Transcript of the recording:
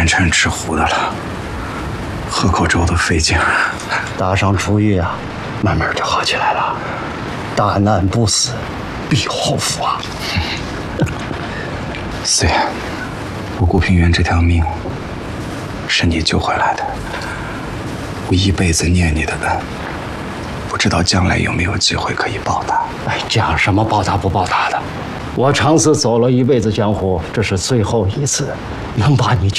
抻吃糊的了，喝口粥都费劲。 打上初愈啊，慢慢就好起来了。大难不死，必后福啊！ 四爷，我顾平原这条命是你救回来的，我一辈子念你的恩，不知道将来有没有机会可以报答。 哎，讲什么报答不报答的？我长此走了一辈子江湖，这是最后一次能把你救